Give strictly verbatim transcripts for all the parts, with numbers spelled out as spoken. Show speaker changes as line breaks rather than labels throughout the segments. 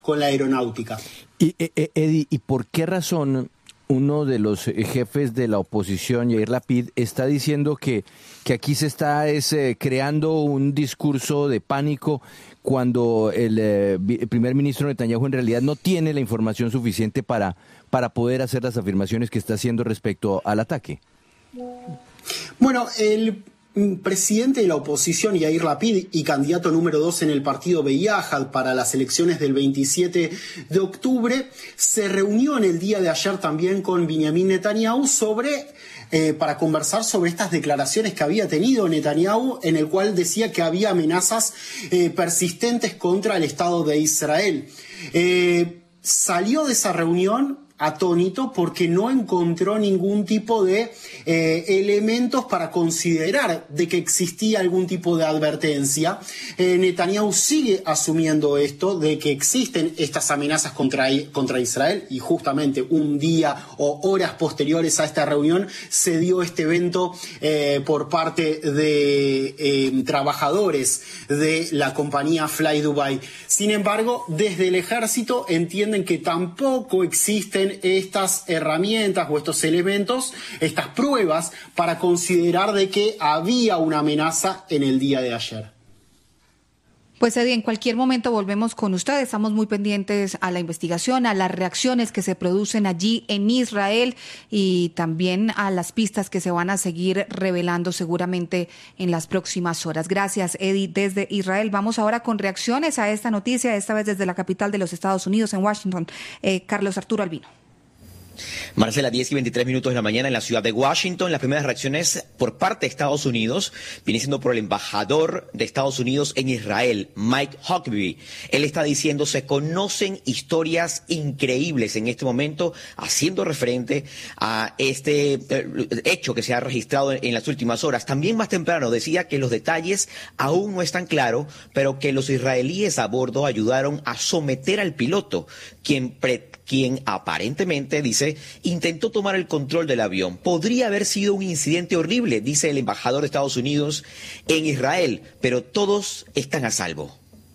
con la aeronáutica.
Y, Eddie, ¿y por qué razón uno de los jefes de la oposición, Yair Lapid, está diciendo que, que aquí se está es, eh, creando un discurso de pánico cuando el, eh, el primer ministro Netanyahu en realidad no tiene la información suficiente para, para poder hacer las afirmaciones que está haciendo respecto al ataque?
Bueno, el presidente de la oposición, Yair Lapid, y candidato número dos en el partido Beyahad para las elecciones del veintisiete de octubre, se reunió en el día de ayer también con Benjamin Netanyahu sobre, eh, para conversar sobre estas declaraciones que había tenido Netanyahu, en el cual decía que había amenazas eh, persistentes contra el Estado de Israel. Eh, salió de esa reunión atónito porque no encontró ningún tipo de eh, elementos para considerar de que existía algún tipo de advertencia. Eh, Netanyahu sigue asumiendo esto, de que existen estas amenazas contra, contra Israel, y justamente un día o horas posteriores a esta reunión se dio este evento eh, por parte de eh, trabajadores de la compañía Fly Dubai. Sin embargo, desde el ejército entienden que tampoco existen estas herramientas o estos elementos, estas pruebas para considerar de que había una amenaza en el día de ayer.
Pues Eddie, en cualquier momento volvemos con ustedes. Estamos muy pendientes a la investigación, a las reacciones que se producen allí en Israel y también a las pistas que se van a seguir revelando seguramente en las próximas horas. Gracias, Eddie, desde Israel. Vamos ahora con reacciones a esta noticia, esta vez desde la capital de los Estados Unidos, en Washington. Eh, Carlos Arturo Albino.
Marcela, diez y veintitrés minutos de la mañana en la ciudad de Washington. Las primeras reacciones por parte de Estados Unidos viene siendo por el embajador de Estados Unidos en Israel, Mike Huckabee. Él está diciendo se conocen historias increíbles en este momento, haciendo referente a este eh, hecho que se ha registrado en, en las últimas horas. También más temprano decía que los detalles aún no están claros, pero que los israelíes a bordo ayudaron a someter al piloto, quien pre quien aparentemente, dice, intentó tomar el control del avión. Podría haber sido un incidente horrible, dice el embajador de Estados Unidos en Israel, pero todos están a salvo.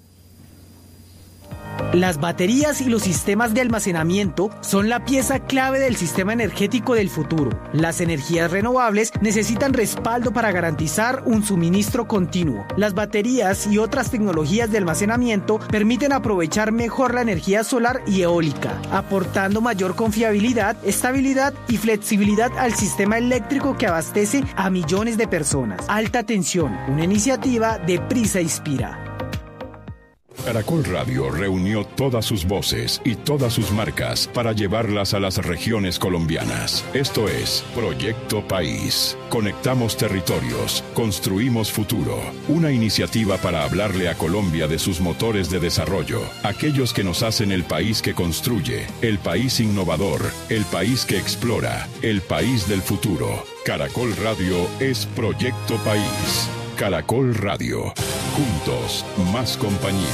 Las baterías y los sistemas de almacenamiento son la pieza clave del sistema energético del futuro. Las energías renovables necesitan respaldo para garantizar un suministro continuo. Las baterías y otras tecnologías de almacenamiento permiten aprovechar mejor la energía solar y eólica, aportando mayor confiabilidad, estabilidad y flexibilidad al sistema eléctrico que abastece a millones de personas. Alta tensión, una iniciativa de Prisa Inspira.
Caracol Radio reunió todas sus voces y todas sus marcas para llevarlas a las regiones colombianas. Esto es Proyecto País. Conectamos territorios, construimos futuro. Una iniciativa para hablarle a Colombia de sus motores de desarrollo, aquellos que nos hacen el país que construye, el país innovador, el país que explora, el país del futuro. Caracol Radio es Proyecto País. Caracol Radio. Juntos, más compañía.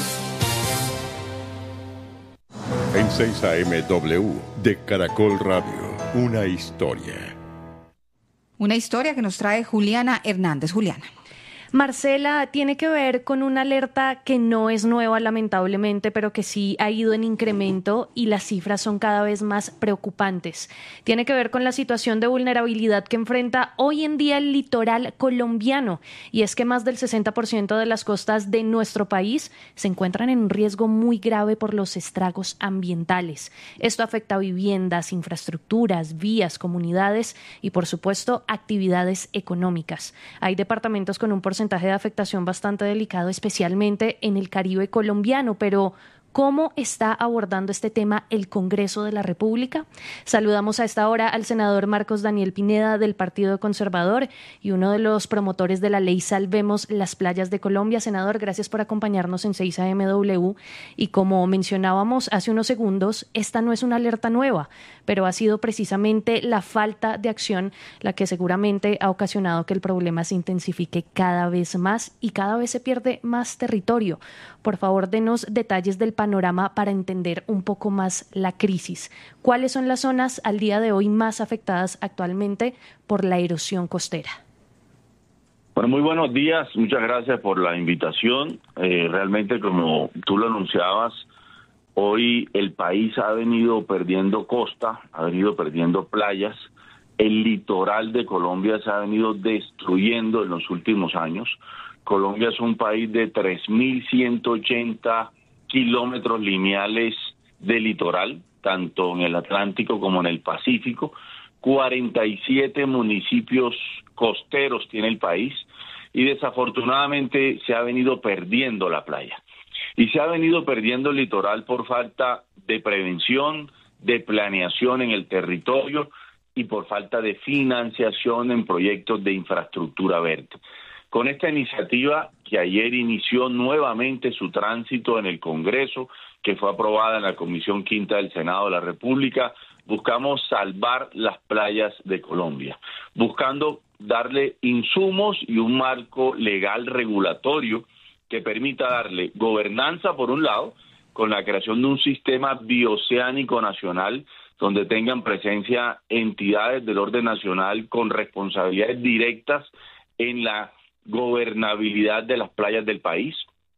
En seis A M W de Caracol Radio, una historia.
Una historia que nos trae Juliana Hernández. Juliana.
Marcela, tiene que ver con una alerta que no es nueva, lamentablemente, pero que sí ha ido en incremento y las cifras son cada vez más preocupantes. Tiene que ver con la situación de vulnerabilidad que enfrenta hoy en día el litoral colombiano, y es que más del sesenta por ciento de las costas de nuestro país se encuentran en un riesgo muy grave por los estragos ambientales. Esto afecta a viviendas, infraestructuras, vías, comunidades y, por supuesto, actividades económicas. Hay departamentos con un porcentaje porcentaje de afectación bastante delicado, especialmente en el Caribe colombiano, pero ¿cómo está abordando este tema el Congreso de la República? Saludamos a esta hora al senador Marcos Daniel Pineda del Partido Conservador y uno de los promotores de la ley Salvemos las Playas de Colombia. Senador, gracias por acompañarnos en seis A M W. Y como mencionábamos hace unos segundos, esta no es una alerta nueva, pero ha sido precisamente la falta de acción la que seguramente ha ocasionado que el problema se intensifique cada vez más y cada vez se pierde más territorio. Por favor, denos detalles del panorama para entender un poco más la crisis. ¿Cuáles son las zonas al día de hoy más afectadas actualmente por la erosión costera?
Bueno, muy buenos días. Muchas gracias por la invitación. Eh, realmente, como tú lo anunciabas, Hoy el país ha venido perdiendo costa, ha venido perdiendo playas. El litoral de Colombia se ha venido destruyendo en los últimos años. Colombia es un país de tres mil ciento ochenta kilómetros lineales de litoral, tanto en el Atlántico como en el Pacífico. cuarenta y siete municipios costeros tiene el país y desafortunadamente se ha venido perdiendo la playa. Y se ha venido perdiendo el litoral por falta de prevención, de planeación en el territorio y por falta de financiación en proyectos de infraestructura verde. Con esta iniciativa que ayer inició nuevamente su tránsito en el Congreso, que fue aprobada en la Comisión Quinta del Senado de la República, buscamos salvar las playas de Colombia, buscando darle insumos y un marco legal regulatorio que permita darle gobernanza, por un lado, con la creación de un sistema bioceánico nacional donde tengan presencia entidades del orden nacional con responsabilidades directas en la gobernabilidad de las playas del país.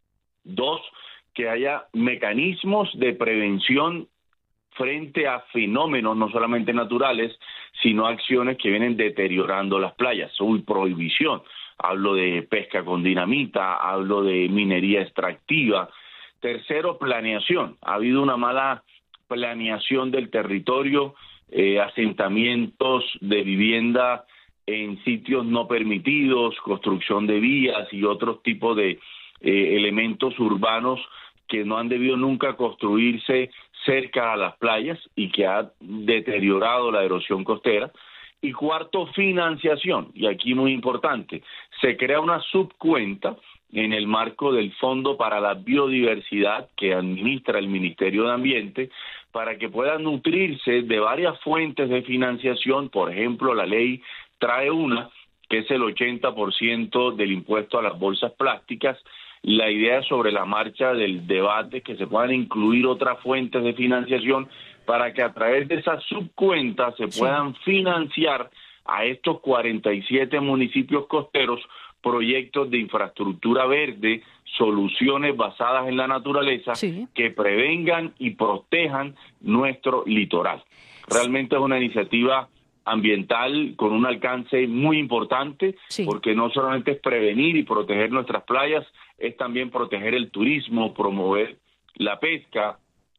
Dos, que haya mecanismos de prevención frente a fenómenos no solamente naturales, sino acciones que vienen deteriorando las playas. Uy, prohibición. Hablo de pesca con dinamita, hablo de minería extractiva. Tercero, planeación. Ha habido una mala planeación del territorio, eh, asentamientos de vivienda en sitios no permitidos, construcción de vías y otros tipos de eh, elementos urbanos que no han debido nunca construirse cerca a las playas y que ha deteriorado la erosión costera. Y cuarto, financiación. Y aquí muy importante, se crea una subcuenta en el marco del Fondo para la Biodiversidad que administra el Ministerio de Ambiente para que pueda nutrirse de varias fuentes de financiación. Por ejemplo, la ley trae una que es el ochenta por ciento del impuesto a las bolsas plásticas. La idea sobre la marcha del debate que se puedan incluir otras fuentes de financiación para que a través de esas subcuentas se puedan sí. financiar a estos cuarenta y siete municipios costeros proyectos de infraestructura verde, soluciones basadas en la naturaleza sí. que prevengan y protejan nuestro litoral. Realmente es una iniciativa ambiental con un alcance muy importante, sí. porque no solamente es prevenir y proteger nuestras playas, es también proteger el turismo, promover la pesca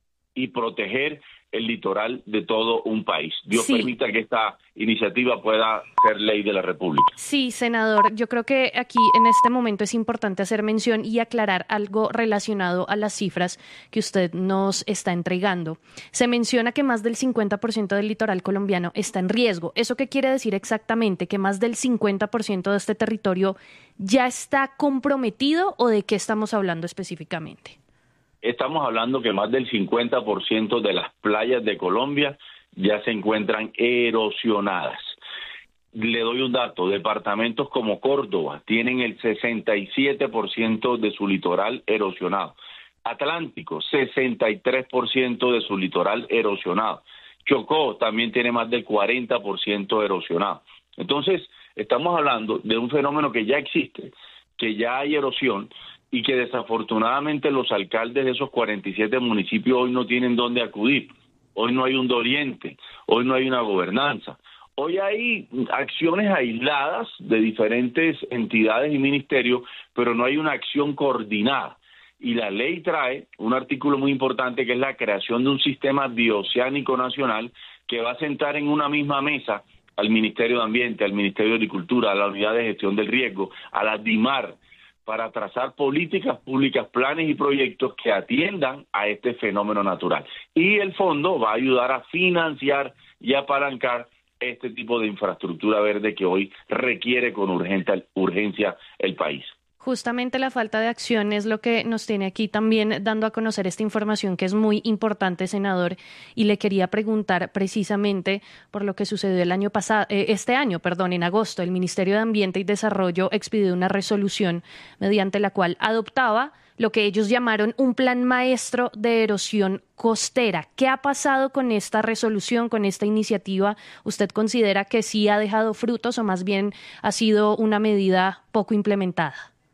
y proteger el litoral de todo un país. Dios sí. permita que esta iniciativa pueda ser ley de la República.
Sí, senador, yo creo que aquí en este momento es importante hacer mención y aclarar algo relacionado a las cifras que usted nos está entregando. Se menciona que más del cincuenta por ciento del litoral colombiano está en riesgo. ¿Eso qué quiere decir exactamente? ¿Que más del cincuenta por ciento de este territorio ya está comprometido o de qué estamos hablando específicamente?
Estamos hablando que más del cincuenta por ciento de las playas de Colombia ya se encuentran erosionadas. Le doy un dato, departamentos como Córdoba tienen el sesenta y siete por ciento de su litoral erosionado. Atlántico, sesenta y tres por ciento de su litoral erosionado. Chocó también tiene más del cuarenta por ciento erosionado. Entonces, estamos hablando de un fenómeno que ya existe, que ya hay erosión, y que desafortunadamente los alcaldes de esos cuarenta y siete municipios hoy no tienen dónde acudir. Hoy no hay un doliente, hoy no hay una gobernanza. Hoy hay acciones aisladas de diferentes entidades y ministerios, pero no hay una acción coordinada. Y la ley trae un artículo muy importante que es la creación de un sistema bioceánico nacional que va a sentar en una misma mesa al Ministerio de Ambiente, al Ministerio de Agricultura, a la Unidad de Gestión del Riesgo, a la DIMAR, para trazar políticas públicas, planes y proyectos que atiendan a este fenómeno natural. Y el fondo va a ayudar a financiar y apalancar este tipo de infraestructura verde que hoy requiere con urgente, urgencia el país.
Justamente la falta de acción es lo que nos tiene aquí también dando a conocer esta información que es muy importante, senador, y le quería preguntar precisamente por lo que sucedió el año pasado, eh, este año, perdón, en agosto, el Ministerio de Ambiente y Desarrollo expidió una resolución mediante la cual adoptaba lo que ellos llamaron un plan maestro de erosión costera. ¿Qué ha pasado con esta resolución, con esta iniciativa? ¿Usted considera que sí ha dejado frutos o más bien ha sido una medida poco implementada?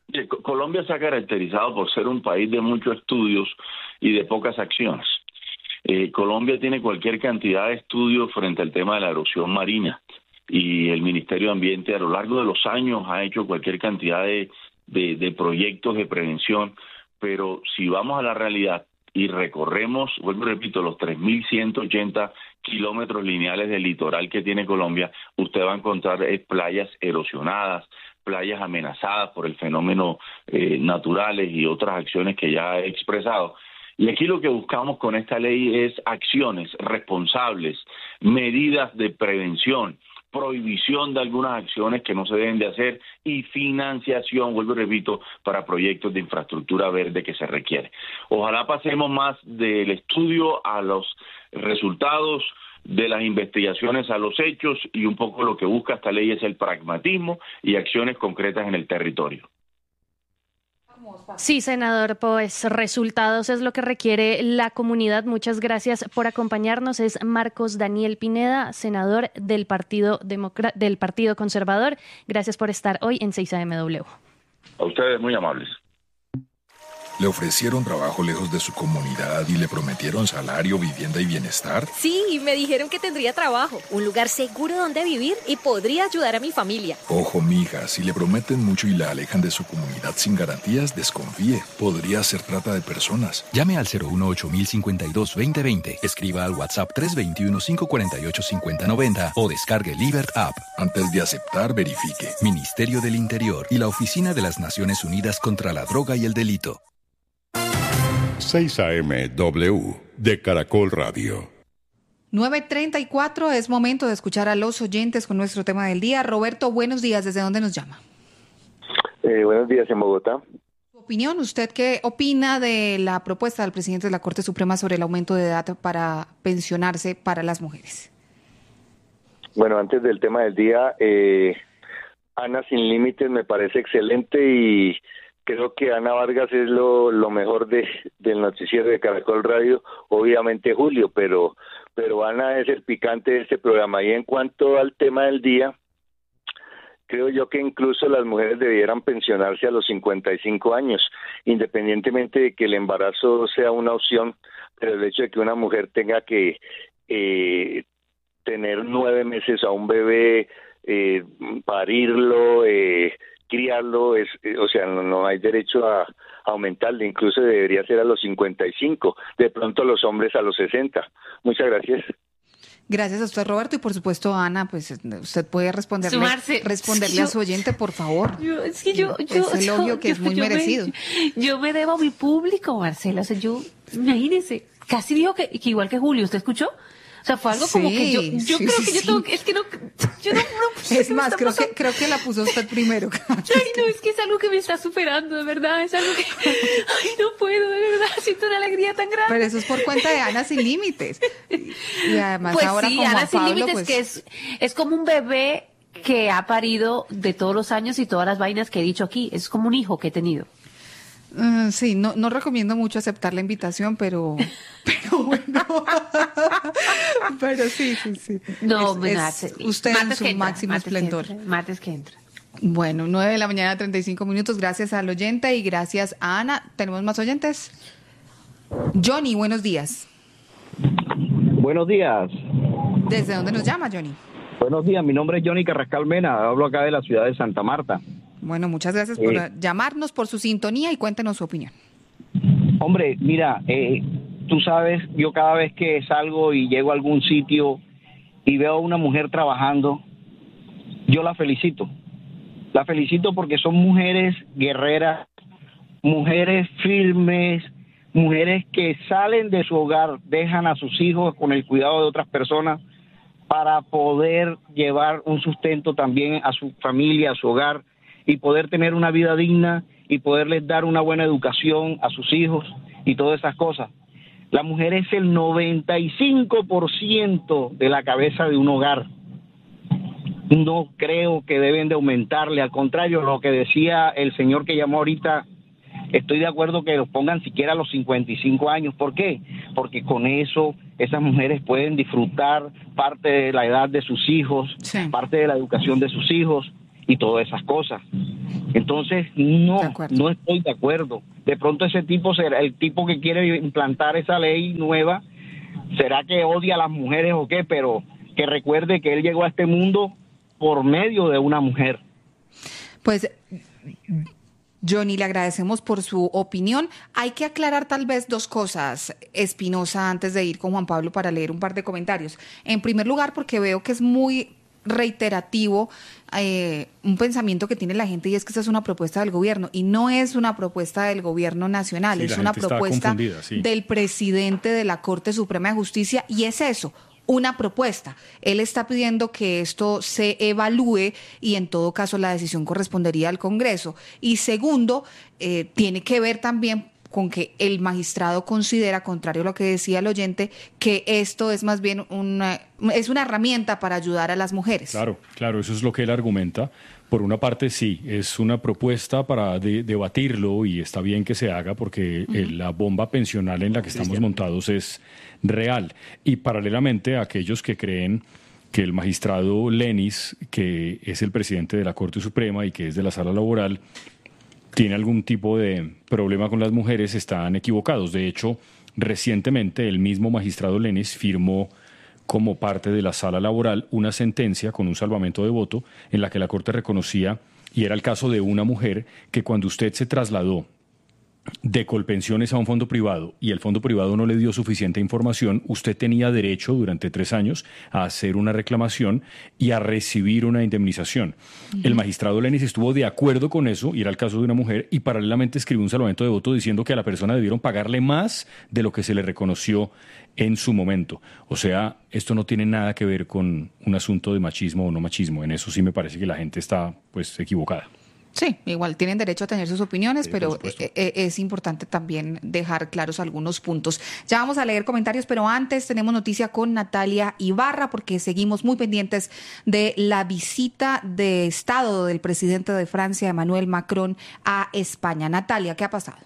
Colombia se ha caracterizado por ser un país de muchos estudios y de pocas acciones. Eh, Colombia tiene cualquier cantidad de estudios frente al tema de la erosión marina y el Ministerio de Ambiente a lo largo de los años ha hecho cualquier cantidad de, de, de proyectos de prevención, pero si vamos a la realidad y recorremos, vuelvo y repito, los tres mil ciento ochenta kilómetros lineales del litoral que tiene Colombia, usted va a encontrar eh, playas erosionadas, playas amenazadas por el fenómeno eh, naturales y otras acciones que ya he expresado. Y aquí lo que buscamos con esta ley es acciones responsables, medidas de prevención, prohibición de algunas acciones que no se deben de hacer y financiación, vuelvo y repito, para proyectos de infraestructura verde que se requiere. Ojalá pasemos más del estudio a los resultados, de las investigaciones a los hechos, y un poco lo que busca esta ley es el pragmatismo y acciones concretas en el territorio.
Sí, senador, pues resultados es lo que requiere la comunidad. Muchas gracias por acompañarnos. Es Marcos Daniel Pineda, senador del Partido Democra- del Partido Conservador. Gracias por estar hoy en seis A M W.
A ustedes, muy amables.
¿Le ofrecieron trabajo lejos de su comunidad y le prometieron salario, vivienda y bienestar?
Sí, me dijeron que tendría trabajo, un lugar seguro donde vivir y podría ayudar a mi familia.
Ojo, mija, si le prometen mucho y la alejan de su comunidad sin garantías, desconfíe. Podría ser trata de personas.
Llame al cero uno ocho mil cincuenta y dos veinte veinte. Escriba al WhatsApp tres dos uno, cinco cuatro ocho, cinco cero nueve cero o descargue Libert App.
Antes de aceptar, verifique.
Ministerio del Interior y la Oficina de las Naciones Unidas contra la Droga y el Delito.
seis A M W de Caracol Radio.
nueve treinta y cuatro, es momento de escuchar a los oyentes con nuestro tema del día. Roberto, buenos días, ¿desde dónde nos llama?
Eh, buenos días, en Bogotá.
Su opinión, ¿usted qué opina de la propuesta del presidente de la Corte Suprema sobre el aumento de edad para pensionarse para las mujeres?
Bueno, antes del tema del día, eh, Ana Sin Límites me parece excelente y creo que Ana Vargas es lo, lo mejor de, del noticiero de Caracol Radio, obviamente Julio, pero, pero Ana es el picante de este programa. Y en cuanto al tema del día, creo yo que incluso las mujeres debieran pensionarse a los cincuenta y cinco años, independientemente de que el embarazo sea una opción, pero el hecho de que una mujer tenga que eh, tener nueve meses a un bebé, eh, parirlo, eh, criarlo, es, o sea, no, no hay derecho a, a aumentarle, incluso debería ser a los cincuenta y cinco, de pronto los hombres a los sesenta. Muchas gracias.
Gracias a usted, Roberto, y por supuesto, Ana, pues usted puede responderle,
Sumarse.
responderle
Yo,
a su oyente, por favor.
Yo, es que yo, yo,
es el obvio que
yo,
es muy
yo
merecido.
Me, yo me debo a mi público, Marcela, o sea, yo, imagínese, casi dijo que, que igual que Julio, ¿usted escuchó? O sea, fue algo
Sí,
como que yo, yo
sí,
creo que
sí.
yo tengo que, es que no, yo no, no sé
Es
qué me
más,
está
creo que,
pasando.
creo que la puso usted primero.
Ay, no, es que es algo que me está superando, de verdad, es algo que, ay, no puedo, de verdad, siento una alegría tan grande.
Pero eso es por cuenta de Ana Sin Límites. Y además
Pues
ahora
sí,
con
Ana
Juan
Sin
Pablo,
Límites,
pues,
que es, es como un bebé que ha parido de todos los años y todas las vainas que he dicho aquí, es como un hijo que he tenido.
Uh, sí, no, no recomiendo mucho aceptar la invitación, pero, pero bueno, pero sí, sí, sí.
No,
es,
bueno,
es usted en su
entra,
máximo
martes
esplendor.
Que entra, martes que entra.
Bueno, nueve de la mañana, treinta y cinco minutos. Gracias al oyente y gracias a Ana. ¿Tenemos más oyentes? Johnny, buenos días.
Buenos días.
¿Desde dónde nos llama, Johnny?
Buenos días, mi nombre es Johnny Carrascal Mena, hablo acá de la ciudad de Santa Marta.
Bueno, muchas gracias por
Eh,
llamarnos, por su sintonía y cuéntenos su opinión.
Hombre, mira, eh, tú sabes, yo cada vez que salgo y llego a algún sitio y veo a una mujer trabajando, yo la felicito. La felicito porque son mujeres guerreras, mujeres firmes, mujeres que salen de su hogar, dejan a sus hijos con el cuidado de otras personas para poder llevar un sustento también a su familia, a su hogar, y poder tener una vida digna y poderles dar una buena educación a sus hijos y todas esas cosas. La mujer es el noventa y cinco por ciento de la cabeza de un hogar. No creo que deben de aumentarle, al contrario, lo que decía el señor que llamó ahorita, estoy de acuerdo que los pongan siquiera a los cincuenta y cinco años. ¿Por qué? Porque con eso esas mujeres pueden disfrutar parte de la edad de sus hijos, sí, parte de la educación de sus hijos, y todas esas cosas. Entonces, no, no estoy de acuerdo. De pronto ese tipo será el tipo que quiere implantar esa ley nueva, será que odia a las mujeres o qué, pero que recuerde que él llegó a este mundo por medio de una mujer.
Pues, Johnny, le agradecemos por su opinión. Hay que aclarar tal vez dos cosas, Espinosa, antes de ir con Juan Pablo para leer un par de comentarios. En primer lugar, porque veo que es muy reiterativo eh, un pensamiento que tiene la gente, y es que esta es una propuesta del gobierno, y no es una propuesta del gobierno nacional, sí, es una propuesta sí. del presidente de la Corte Suprema de Justicia, y es eso, una propuesta. Él está pidiendo que esto se evalúe y en todo caso la decisión correspondería al Congreso. Y segundo, eh, tiene que ver también con que el magistrado considera, contrario a lo que decía el oyente, que esto es más bien una, es una herramienta para ayudar a las mujeres.
Claro, claro, eso es lo que él argumenta. Por una parte, sí, es una propuesta para de, debatirlo y está bien que se haga porque uh-huh. el, la bomba pensional en la que estamos montados es real. Y paralelamente a aquellos que creen que el magistrado Lenis, que es el presidente de la Corte Suprema y que es de la Sala Laboral, tiene algún tipo de problema con las mujeres, están equivocados. De hecho, recientemente el mismo magistrado Lenis firmó como parte de la Sala Laboral una sentencia con un salvamento de voto en la que la Corte reconocía, y era el caso de una mujer, que cuando usted se trasladó de Colpensiones a un fondo privado y el fondo privado no le dio suficiente información, usted tenía derecho durante tres años a hacer una reclamación y a recibir una indemnización. Uh-huh. El magistrado Lenis estuvo de acuerdo con eso, y era el caso de una mujer, y paralelamente escribió un salvamento de voto diciendo que a la persona debieron pagarle más de lo que se le reconoció en su momento. O sea, esto no tiene nada que ver con un asunto de machismo o no machismo. En eso sí me parece que la gente está pues equivocada.
Sí, igual tienen derecho a tener sus opiniones, sí, pero es importante también dejar claros algunos puntos. Ya vamos a leer comentarios, pero antes tenemos noticia con Natalia Ibarra, porque seguimos muy pendientes de la visita de Estado del presidente de Francia, Emmanuel Macron, a España. Natalia, ¿qué ha pasado?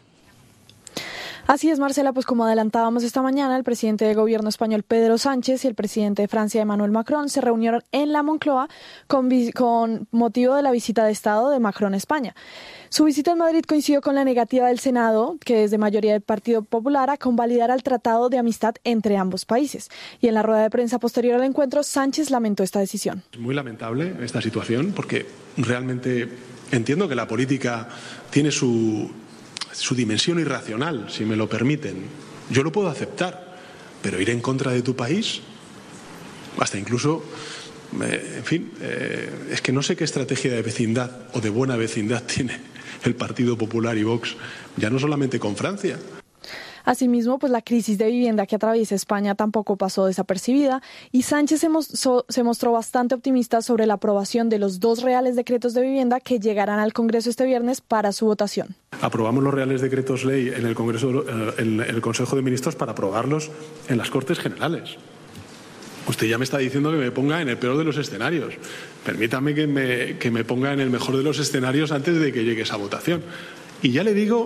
Así es, Marcela, pues como adelantábamos esta mañana, el presidente del gobierno español, Pedro Sánchez, y el presidente de Francia, Emmanuel Macron, se reunieron en la Moncloa con, con motivo de la visita de Estado de Macron a España. Su visita en Madrid coincidió con la negativa del Senado, que es de mayoría del Partido Popular, a convalidar el tratado de amistad entre ambos países. Y en la rueda de prensa posterior al encuentro, Sánchez lamentó esta decisión.
Es muy lamentable esta situación, porque realmente entiendo que la política tiene su... su dimensión irracional, si me lo permiten. Yo lo puedo aceptar, pero ir en contra de tu país, hasta incluso, eh, en fin, eh, es que no sé qué estrategia de vecindad o de buena vecindad tiene el Partido Popular y Vox, ya no solamente con Francia.
Asimismo, pues la crisis de vivienda que atraviesa España tampoco pasó desapercibida, y Sánchez se, mostró, se mostró bastante optimista sobre la aprobación de los dos reales decretos de vivienda que llegarán al Congreso este viernes para su votación.
Aprobamos los reales decretos ley en el Congreso, en el Consejo de Ministros, para aprobarlos en las Cortes Generales. Usted ya me está diciendo que me ponga en el peor de los escenarios. Permítame que me, que me ponga en el mejor de los escenarios antes de que llegue esa votación. Y ya le digo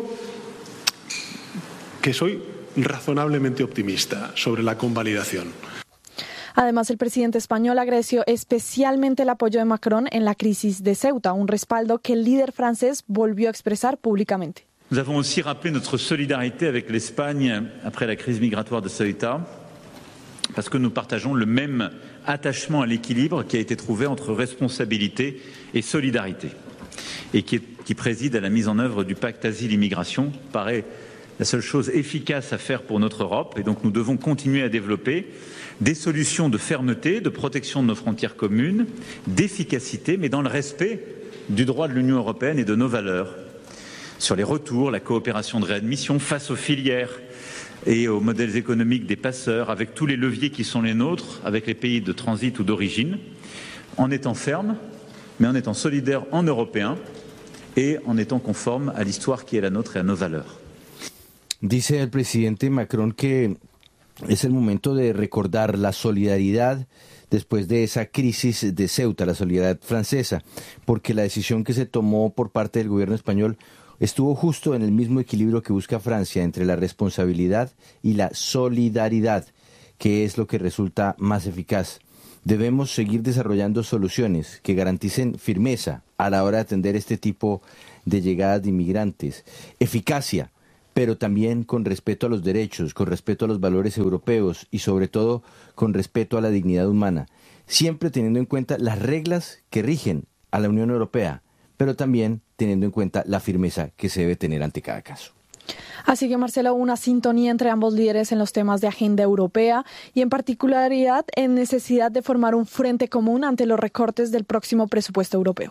que soy razonablemente optimista sobre la convalidación.
Además, el presidente español agradeció especialmente el apoyo de Macron en la crisis de Ceuta, un respaldo que el líder francés volvió a expresar públicamente.
Nous avons aussi rappelé notre solidarité avec l'Espagne après la crise migratoire de Ceuta, parce que nous partageons le même attachement à l'équilibre qui a été trouvé entre responsabilité et solidarité, et qui, qui préside à la mise en œuvre du pacte asile-immigration, paraît la seule chose efficace à faire pour notre Europe, et donc nous devons continuer à développer des solutions de fermeté, de protection de nos frontières communes, d'efficacité, mais dans le respect du droit de l'Union européenne et de nos valeurs. Sur les retours, la coopération de réadmission face aux filières et aux modèles économiques des passeurs, avec tous les leviers qui sont les nôtres, avec les pays de transit ou d'origine, en étant ferme, mais en étant solidaire en Européens et en étant conforme à l'histoire qui est la nôtre et à nos valeurs.
Dice el presidente Macron que es el momento de recordar la solidaridad después de esa crisis de Ceuta, la solidaridad francesa, porque la decisión que se tomó por parte del gobierno español estuvo justo en el mismo equilibrio que busca Francia entre la responsabilidad y la solidaridad, que es lo que resulta más eficaz. Debemos seguir desarrollando soluciones que garanticen firmeza a la hora de atender este tipo de llegadas de inmigrantes. Eficacia, pero también con respeto a los derechos, con respeto a los valores europeos y sobre todo con respeto a la dignidad humana, siempre teniendo en cuenta las reglas que rigen a la Unión Europea, pero también teniendo en cuenta la firmeza que se debe tener ante cada caso.
Así que, Marcela, una sintonía entre ambos líderes en los temas de agenda europea y en particularidad en necesidad de formar un frente común ante los recortes del próximo presupuesto europeo.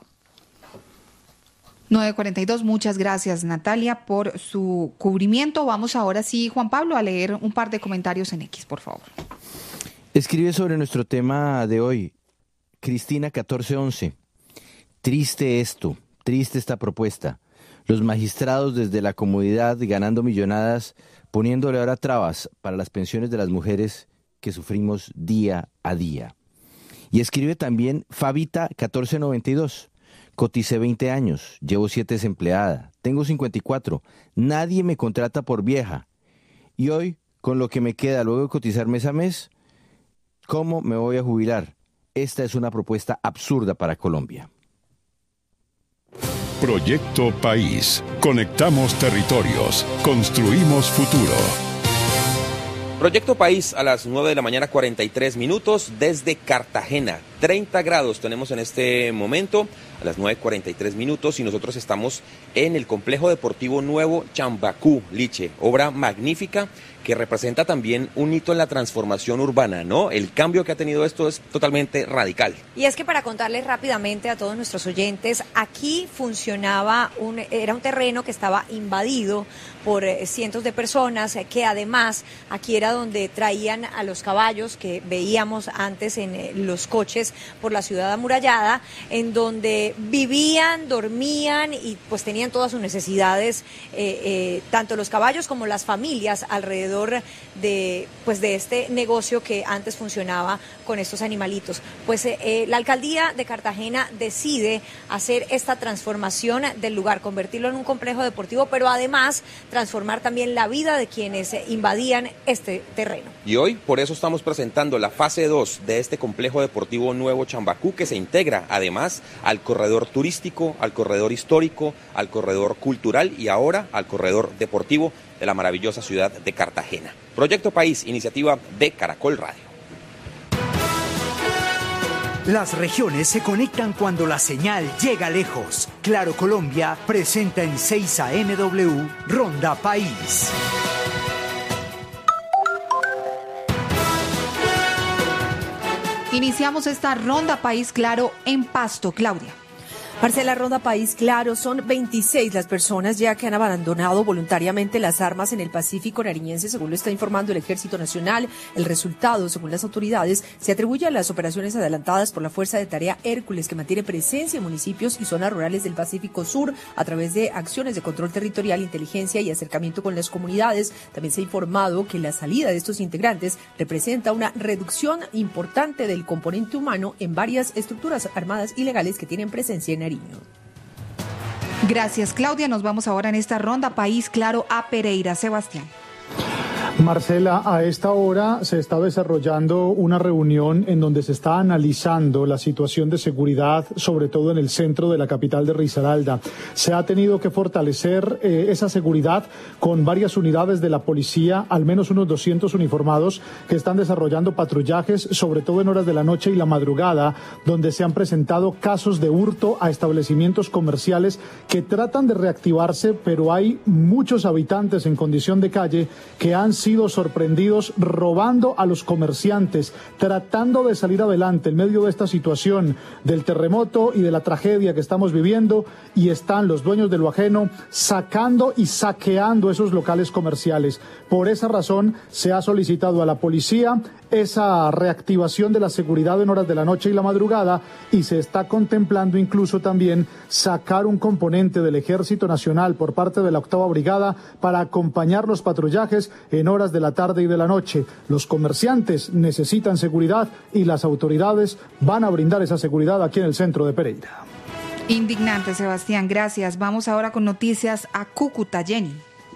nueve cuarenta y dos, muchas gracias Natalia por su cubrimiento. Vamos ahora sí, Juan Pablo, a leer un par de comentarios en X, por favor.
Escribe sobre nuestro tema de hoy Cristina catorce once. Triste esto, triste esta propuesta. Los magistrados desde la comodidad ganando millonadas, poniéndole ahora trabas para las pensiones de las mujeres que sufrimos día a día. Y escribe también Fabita catorce noventa y dos. Coticé veinte años, llevo siete desempleada, tengo cincuenta y cuatro, nadie me contrata por vieja. Y hoy, con lo que me queda luego de cotizar mes a mes, ¿cómo me voy a jubilar? Esta es una propuesta absurda para Colombia.
Proyecto País. Conectamos territorios. Construimos futuro.
Proyecto País a las nueve de la mañana, cuarenta y tres minutos desde Cartagena. treinta grados tenemos en este momento a las nueve cuarenta y tres minutos y nosotros estamos en el Complejo Deportivo Nuevo Chambacú, Liche, obra magnífica que representa también un hito en la transformación urbana, ¿no? El cambio que ha tenido esto es totalmente radical.
Y es que para contarles rápidamente a todos nuestros oyentes, aquí funcionaba, un, era un terreno que estaba invadido por eh, cientos de personas, eh, que además aquí era donde traían a los caballos que veíamos antes en eh, los coches por la ciudad amurallada, en donde vivían, dormían y pues tenían todas sus necesidades, eh, eh, tanto los caballos como las familias alrededor de pues de este negocio que antes funcionaba con estos animalitos. Pues eh, eh, la alcaldía de Cartagena decide hacer esta transformación del lugar, convertirlo en un complejo deportivo, pero además transformar también la vida de quienes eh, invadían este terreno.
Y hoy por eso estamos presentando la fase dos de este complejo deportivo Nuevo Chambacú, que se integra además al corredor turístico, al corredor histórico, al corredor cultural y ahora al corredor deportivo de la maravillosa ciudad de Cartagena. Proyecto País, iniciativa de Caracol Radio.
Las regiones se conectan cuando la señal llega lejos. Claro Colombia presenta en seis A M W Ronda País.
Iniciamos esta Ronda País Claro en Pasto, Claudia.
Marcela, Ronda País Claro, son veintiséis las personas ya que han abandonado voluntariamente las armas en el Pacífico nariñense, según lo está informando el Ejército Nacional. El resultado, según las autoridades, se atribuye a las operaciones adelantadas por la Fuerza de Tarea Hércules, que mantiene presencia en municipios y zonas rurales del Pacífico Sur a través de acciones de control territorial, inteligencia y acercamiento con las comunidades. También se ha informado que la salida de estos integrantes representa una reducción importante del componente humano en varias estructuras armadas ilegales que tienen presencia en Nariño.
Gracias, Claudia. Nos vamos ahora en esta Ronda País Claro a Pereira. Sebastián.
Marcela, a esta hora se está desarrollando una reunión en donde se está analizando la situación de seguridad, sobre todo en el centro de la capital de Risaralda. Se ha tenido que fortalecer eh, esa seguridad con varias unidades de la policía, al menos unos doscientos uniformados que están desarrollando patrullajes, sobre todo en horas de la noche y la madrugada, donde se han presentado casos de hurto a establecimientos comerciales que tratan de reactivarse, pero hay muchos habitantes en condición de calle que han sido sido sorprendidos robando a los comerciantes, tratando de salir adelante en medio de esta situación del terremoto y de la tragedia que estamos viviendo, y están los dueños de lo ajeno sacando y saqueando esos locales comerciales. Por esa razón se ha solicitado a la policía esa reactivación de la seguridad en horas de la noche y la madrugada, y se está contemplando incluso también sacar un componente del Ejército Nacional por parte de la octava Brigada para acompañar los patrullajes en horas de la tarde y de la noche. Los comerciantes necesitan seguridad y las autoridades van a brindar esa seguridad aquí en el centro de Pereira.
Indignante, Sebastián, gracias. Vamos ahora con noticias a Cúcuta, Jenny.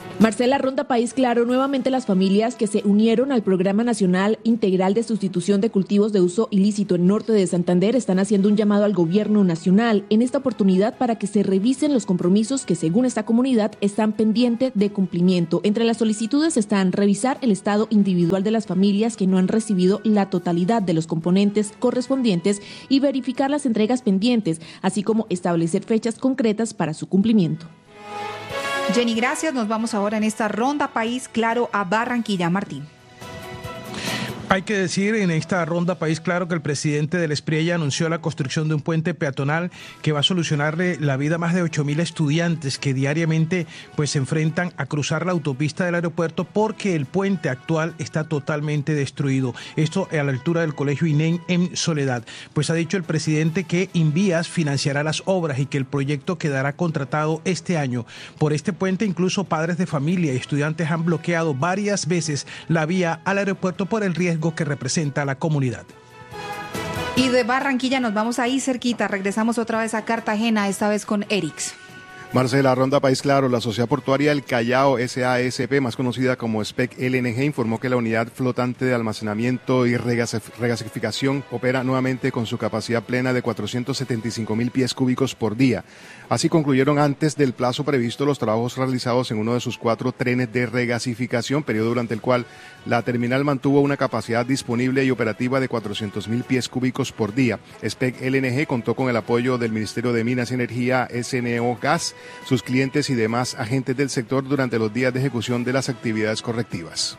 Marcela, Ronda País Claro, nuevamente las familias que se unieron al Programa Nacional Integral de Sustitución de Cultivos de Uso Ilícito en Norte de Santander están haciendo un llamado al gobierno nacional en esta oportunidad para que se revisen los compromisos que según esta comunidad están pendientes de cumplimiento. Entre las solicitudes están revisar el estado individual de las familias que no han recibido la totalidad de los componentes correspondientes y verificar las entregas pendientes, así como establecer fechas concretas para su cumplimiento.
Jenny, gracias. Nos vamos ahora en esta Ronda País Claro a Barranquilla. Martín.
Hay que decir en esta Ronda País Claro que el presidente del Espriella anunció la construcción de un puente peatonal que va a solucionarle la vida a más de ocho mil estudiantes que diariamente pues se enfrentan a cruzar la autopista del aeropuerto porque el puente actual está totalmente destruido. Esto a la altura del Colegio INEM en Soledad. Pues ha dicho el presidente que Invías financiará las obras y que el proyecto quedará contratado este año. Por este puente incluso padres de familia y estudiantes han bloqueado varias veces la vía al aeropuerto por el riesgo que representa a la comunidad.
Y de Barranquilla nos vamos ahí cerquita, regresamos otra vez a Cartagena, esta vez con Erix.
Marcela, Ronda País Claro, la Sociedad Portuaria del Callao S A S P, más conocida como S P E C L N G, informó que la unidad flotante de almacenamiento y regasificación opera nuevamente con su capacidad plena de cuatrocientos setenta y cinco mil pies cúbicos por día. Así concluyeron antes del plazo previsto los trabajos realizados en uno de sus cuatro trenes de regasificación, periodo durante el cual la terminal mantuvo una capacidad disponible y operativa de cuatrocientos mil pies cúbicos por día. S P E C L N G contó con el apoyo del Ministerio de Minas y Energía, S N O Gas, sus clientes y demás agentes del sector durante los días de ejecución de las actividades correctivas.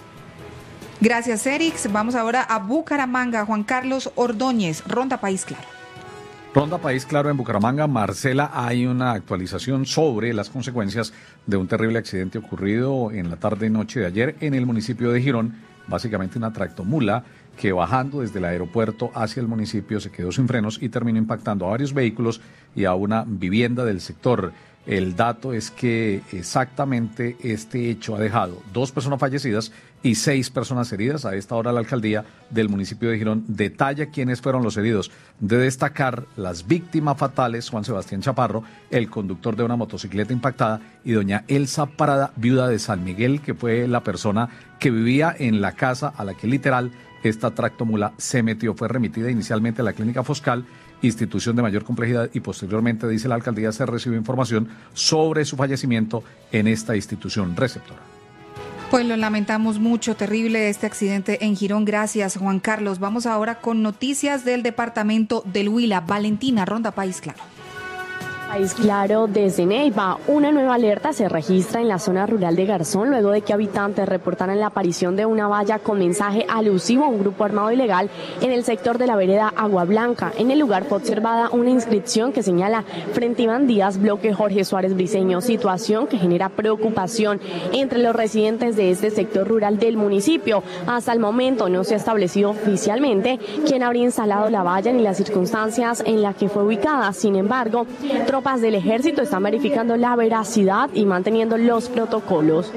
Gracias, Erix. Vamos ahora a Bucaramanga. Juan Carlos Ordóñez, Ronda País Claro.
Ronda País Claro en Bucaramanga. Marcela, hay una actualización sobre las consecuencias de un terrible accidente ocurrido en la tarde y noche de ayer en el municipio de Girón. Básicamente una tractomula que bajando desde el aeropuerto hacia el municipio se quedó sin frenos y terminó impactando a varios vehículos y a una vivienda del sector. El dato es que exactamente este hecho ha dejado dos personas fallecidas y seis personas heridas. A esta hora la alcaldía del municipio de Girón detalla quiénes fueron los heridos. De destacar las víctimas fatales, Juan Sebastián Chaparro, el conductor de una motocicleta impactada, y doña Elsa Parada, viuda de San Miguel, que fue la persona que vivía en la casa a la que literal esta tractomula se metió. Fue remitida inicialmente a la clínica Foscal, institución de mayor complejidad, y posteriormente, dice la alcaldía, se recibió información sobre su fallecimiento en esta institución receptora.
Pues lo lamentamos mucho, terrible este accidente en Girón. Gracias, Juan Carlos. Vamos ahora con noticias del departamento del Huila. Valentina, Ronda País Claro.
País Claro desde Neiva. Una nueva alerta se registra en la zona rural de Garzón luego de que habitantes reportaran la aparición de una valla con mensaje alusivo a un grupo armado ilegal en el sector de la vereda Agua Blanca. En el lugar fue observada una inscripción que señala Frente Iván Díaz, bloque Jorge Suárez Briceño, situación que genera preocupación entre los residentes de este sector rural del municipio. Hasta el momento no se ha establecido oficialmente quién habría instalado la valla ni las circunstancias en las que fue ubicada. Sin embargo, tropas del ejército están verificando la veracidad y manteniendo los protocolos.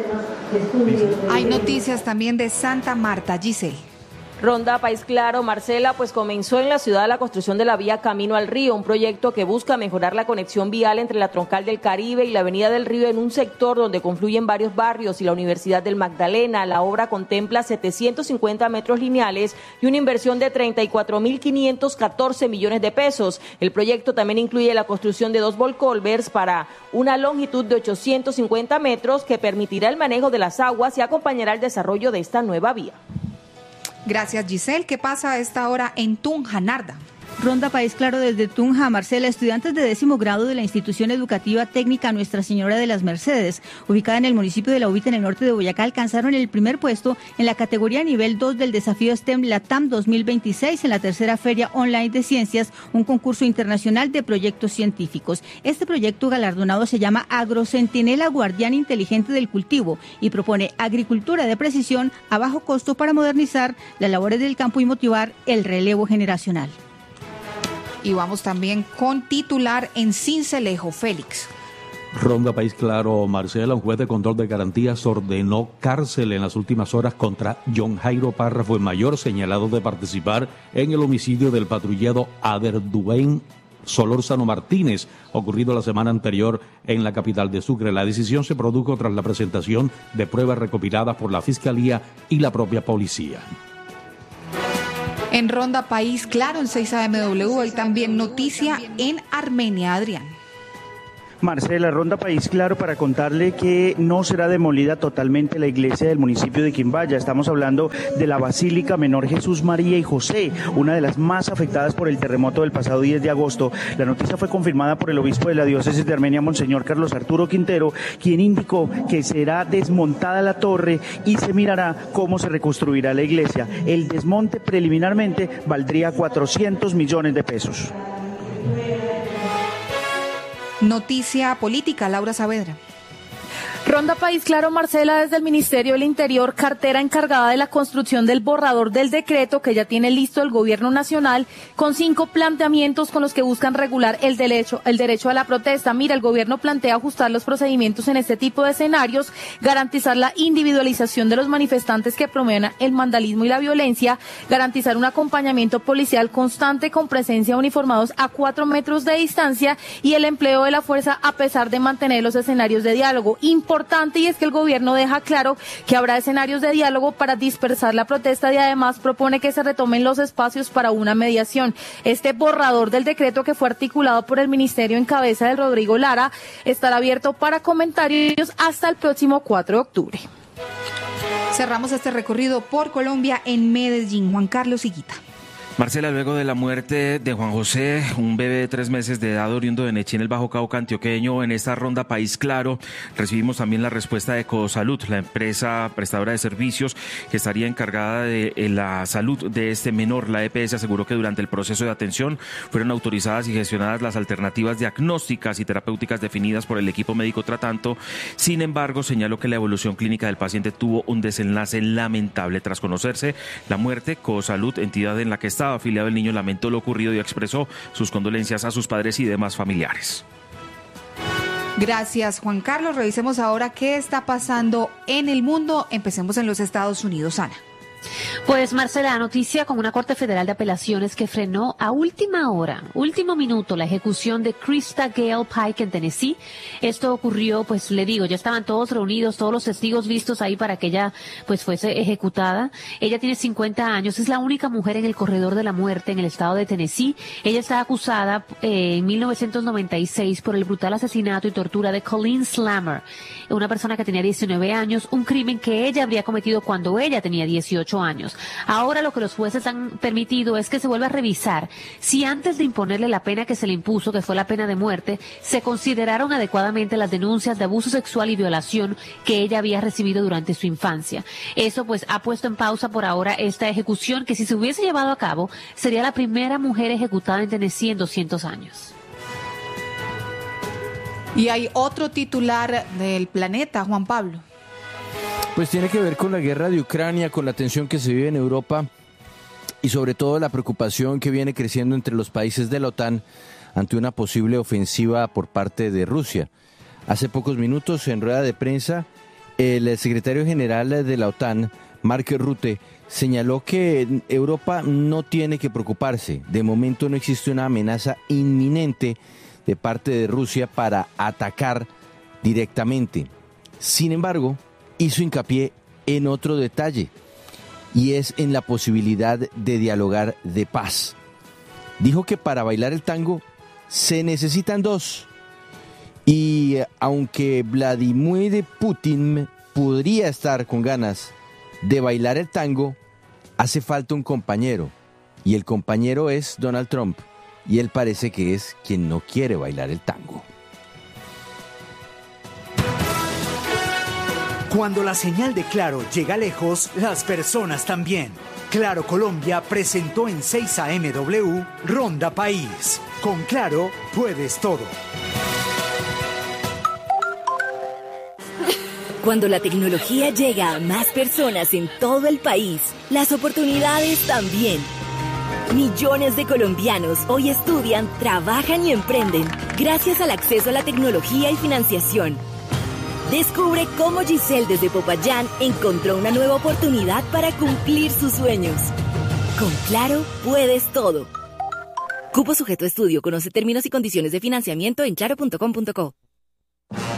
Hay noticias también de Santa Marta. Giselle.
Ronda País Claro, Marcela, pues comenzó en la ciudad la construcción de la vía Camino al Río, un proyecto que busca mejorar la conexión vial entre la Troncal del Caribe y la Avenida del Río en un sector donde confluyen varios barrios y la Universidad del Magdalena. La obra contempla setecientos cincuenta metros lineales y una inversión de treinta y cuatro mil quinientos catorce millones de pesos. El proyecto también incluye la construcción de dos volcolvers para una longitud de ochocientos cincuenta metros que permitirá el manejo de las aguas y acompañará el desarrollo de esta nueva vía.
Gracias, Giselle. ¿Qué pasa a esta hora en Tunja, Narda?
Ronda País Claro desde Tunja. Marcela, estudiantes de décimo grado de la institución educativa técnica Nuestra Señora de las Mercedes, ubicada en el municipio de La Ubita, en el norte de Boyacá, alcanzaron el primer puesto en la categoría nivel dos del desafío STEM LATAM dos mil veintiséis en la tercera Feria Online de Ciencias, un concurso internacional de proyectos científicos. Este proyecto galardonado se llama Agrocentinela Guardián Inteligente del Cultivo y propone agricultura de precisión a bajo costo para modernizar las labores del campo y motivar el relevo generacional.
Y vamos también con titular en Cincelejo, Félix.
Ronda País Claro, Marcela, un juez de control de garantías ordenó cárcel en las últimas horas contra John Jairo Párrafo, el mayor señalado de participar en el homicidio del patrullero Ader Dubain Solórzano Martínez, ocurrido la semana anterior en la capital de Sucre. La decisión se produjo tras la presentación de pruebas recopiladas por la Fiscalía y la propia policía.
En Ronda País, claro, en seis A M W, hoy también noticia en Armenia. Adrián.
Marcela, Ronda País Claro para contarle que no será demolida totalmente la iglesia del municipio de Quimbaya. Estamos hablando de la Basílica Menor Jesús, María y José, una de las más afectadas por el terremoto del pasado diez de agosto. La noticia fue confirmada por el obispo de la diócesis de Armenia, Monseñor Carlos Arturo Quintero, quien indicó que será desmontada la torre y se mirará cómo se reconstruirá la iglesia. El desmonte preliminarmente valdría cuatrocientos millones de pesos.
Noticia política, Laura Saavedra.
Ronda País Claro, Marcela, desde el Ministerio del Interior, cartera encargada de la construcción del borrador del decreto que ya tiene listo el Gobierno Nacional, con cinco planteamientos con los que buscan regular el derecho, el derecho a la protesta. Mira, el Gobierno plantea ajustar los procedimientos en este tipo de escenarios, garantizar la individualización de los manifestantes que promuevan el vandalismo y la violencia, garantizar un acompañamiento policial constante con presencia de uniformados a cuatro metros de distancia y el empleo de la fuerza a pesar de mantener los escenarios de diálogo. Importante y es que el gobierno deja claro que habrá escenarios de diálogo para dispersar la protesta y además propone que se retomen los espacios para una mediación. Este borrador del decreto, que fue articulado por el ministerio en cabeza de Rodrigo Lara, estará abierto para comentarios hasta el próximo cuatro de octubre.
Cerramos este recorrido por Colombia en Medellín. Juan Carlos Higuita.
Marcela, luego de la muerte de Juan José, un bebé de tres meses de edad oriundo de Nechí en el Bajo Cauca antioqueño, en esta ronda País Claro, recibimos también la respuesta de Ecosalud, la empresa prestadora de servicios que estaría encargada de la salud de este menor. La E P S aseguró que durante el proceso de atención fueron autorizadas y gestionadas las alternativas diagnósticas y terapéuticas definidas por el equipo médico tratante. Sin embargo, señaló que la evolución clínica del paciente tuvo un desenlace lamentable. Tras conocerse la muerte, Ecosalud, entidad en la que está afiliado el niño, lamentó lo ocurrido y expresó sus condolencias a sus padres y demás familiares.
Gracias, Juan Carlos. Revisemos ahora qué está pasando en el mundo. Empecemos en los Estados Unidos, Ana.
Pues Marcela, noticia con una Corte Federal de Apelaciones que frenó a última hora, último minuto, la ejecución de Krista Gale Pike en Tennessee. Esto ocurrió, pues le digo, ya estaban todos reunidos, todos los testigos vistos ahí para que ella pues fuese ejecutada. Ella tiene cincuenta años, es la única mujer en el corredor de la muerte en el estado de Tennessee. Ella está acusada eh, en mil novecientos noventa y seis por el brutal asesinato y tortura de Colleen Slammer, una persona que tenía diecinueve años, un crimen que ella habría cometido cuando ella tenía dieciocho años. Ahora lo que los jueces han permitido es que se vuelva a revisar si antes de imponerle la pena que se le impuso, que fue la pena de muerte, se consideraron adecuadamente las denuncias de abuso sexual y violación que ella había recibido durante su infancia. Eso pues ha puesto en pausa por ahora esta ejecución, que si se hubiese llevado a cabo sería la primera mujer ejecutada en Tennessee en doscientos años.
Y hay otro titular del Planeta, Juan Pablo.
Pues tiene que ver con la guerra de Ucrania, con la tensión que se vive en Europa y sobre todo la preocupación que viene creciendo entre los países de la OTAN ante una posible ofensiva por parte de Rusia. Hace pocos minutos, en rueda de prensa, el secretario general de la OTAN, Mark Rutte, señaló que Europa no tiene que preocuparse. De momento no existe una amenaza inminente de parte de Rusia para atacar directamente. Sin embargo, hizo hincapié en otro detalle, y es en la posibilidad de dialogar de paz. Dijo que para bailar el tango se necesitan dos, y aunque Vladimir Putin podría estar con ganas de bailar el tango, hace falta un compañero, y el compañero es Donald Trump, y él parece que es quien no quiere bailar el tango.
Cuando la señal de Claro llega lejos, las personas también. Claro Colombia presentó en seis A M W Ronda País. Con Claro puedes todo.
Cuando la tecnología llega a más personas en todo el país, las oportunidades también. Millones de colombianos hoy estudian, trabajan y emprenden gracias al acceso a la tecnología y financiación. Descubre cómo Giselle desde Popayán encontró una nueva oportunidad para cumplir sus sueños. Con Claro puedes todo. Cupo sujeto a estudio. Conoce términos y condiciones de financiamiento en claro punto com punto co.